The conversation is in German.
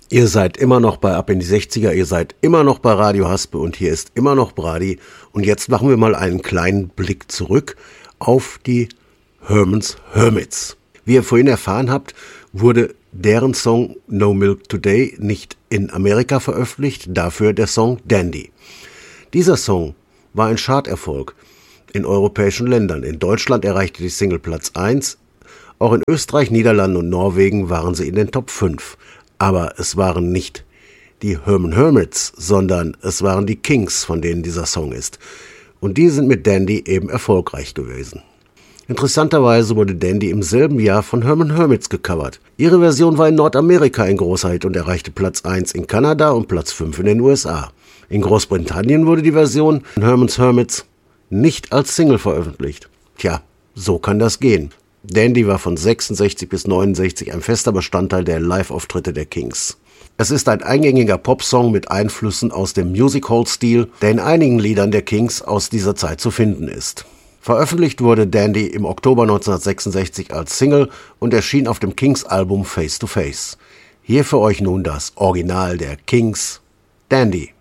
Ihr seid immer noch bei Ab in die 60er, ihr seid immer noch bei Radio Haspe und hier ist immer noch Brady. Und jetzt machen wir mal einen kleinen Blick zurück auf die Herman's Hermits. Wie ihr vorhin erfahren habt, wurde deren Song No Milk Today nicht in Amerika veröffentlicht, dafür der Song Dandy. Dieser Song war ein Charterfolg in europäischen Ländern. In Deutschland erreichte die Single Platz 1, auch in Österreich, Niederlanden und Norwegen waren sie in den Top 5. Aber es waren nicht die Herman Hermits, sondern es waren die Kings, von denen dieser Song ist. Und die sind mit Dandy eben erfolgreich gewesen. Interessanterweise wurde Dandy im selben Jahr von Herman Hermits gecovert. Ihre Version war in Nordamerika ein großer Hit und erreichte Platz 1 in Kanada und Platz 5 in den USA. In Großbritannien wurde die Version von Herman's Hermits nicht als Single veröffentlicht. Tja, so kann das gehen. Dandy war von 66 bis 69 ein fester Bestandteil der Live-Auftritte der Kings. Es ist ein eingängiger Popsong mit Einflüssen aus dem Music-Hall-Stil, der in einigen Liedern der Kings aus dieser Zeit zu finden ist. Veröffentlicht wurde Dandy im Oktober 1966 als Single und erschien auf dem Kings-Album Face to Face. Hier für euch nun das Original der Kings, Dandy.